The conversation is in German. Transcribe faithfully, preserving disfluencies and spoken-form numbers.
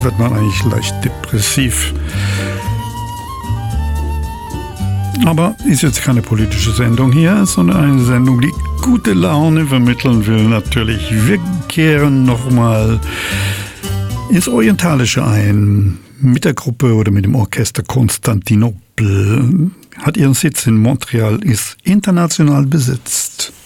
wird man eigentlich leicht depressiv. Aber ist jetzt keine politische Sendung hier, sondern eine Sendung, die gute Laune vermitteln will. Natürlich, wir kehren nochmal ins Orientalische ein. Mit der Gruppe oder mit dem Orchester Konstantinopel. Hat ihren Sitz in Montreal, ist international besetzt.